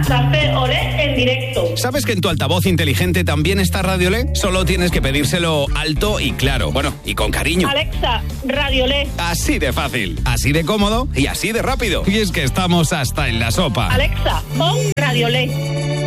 Café Olé en directo. ¿Sabes que en tu altavoz inteligente también está Radio Olé? Solo tienes que pedírselo alto y claro. Bueno, y con cariño. Alexa, Radio Olé. Así de fácil, así de cómodo y así de rápido. Y es que estamos hasta en la sopa. Alexa, pon Radio Olé.